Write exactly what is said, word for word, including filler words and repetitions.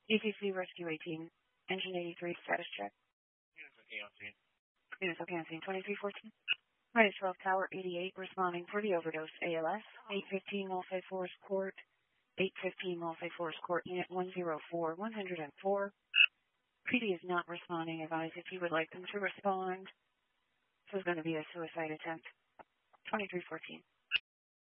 E T C Rescue eighteen, Engine eighty-three, status check. Units okay on scene. Units okay on scene, twenty-three fourteen. Minus twelve, Tower eighty-eight, responding for the overdose, A L S, eight fifteen Multi-Force Court, eight fifteen Multi-Force Court, Unit one oh four, one oh four. P D is not responding. Advise if you would like them to respond. This is going to be a suicide attempt. twenty-three fourteen.